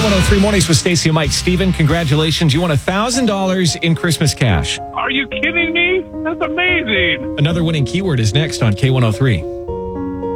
K103 Mornings with Stacey and Mike. Steven, congratulations. You won $1,000 in Christmas cash. Are you kidding me? That's amazing. Another winning keyword is next on K103.